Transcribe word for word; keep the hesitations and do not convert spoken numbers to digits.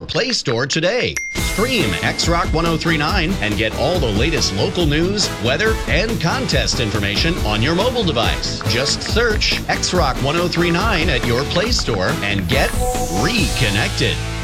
Play Store today. Stream X Rock ten thirty-nine and get all the latest local news, weather, and contest information on your mobile device. Just search X Rock ten thirty-nine at your Play Store and get reconnected.